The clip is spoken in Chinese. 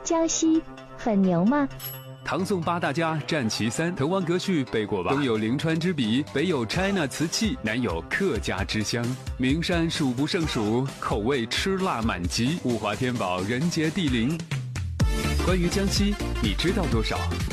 江西很牛吗？ 唐宋八大家占其三，滕王阁序背过吧？东有临川之笔，北有 China 瓷器，南有客家之乡，名山数不胜数，口味吃辣满级，物华天宝，人杰地灵。关于江西，你知道多少？